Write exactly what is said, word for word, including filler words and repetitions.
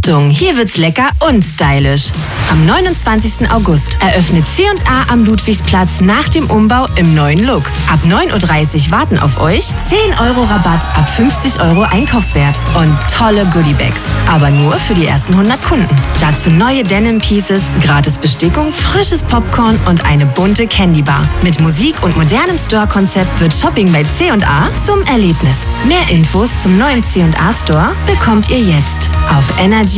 Achtung, hier wird's lecker und stylisch. Am neunundzwanzigsten August eröffnet C und A am Ludwigsplatz nach dem Umbau im neuen Look. Ab neun Uhr dreißig warten auf euch zehn Euro Rabatt ab fünfzig Euro Einkaufswert und tolle Goodiebags. Aber nur für die ersten hundert Kunden. Dazu neue Denim Pieces, gratis Bestickung, frisches Popcorn und eine bunte Candybar. Mit Musik und modernem Store-Konzept wird Shopping bei C und A zum Erlebnis. Mehr Infos zum neuen C und A Store bekommt ihr jetzt auf energy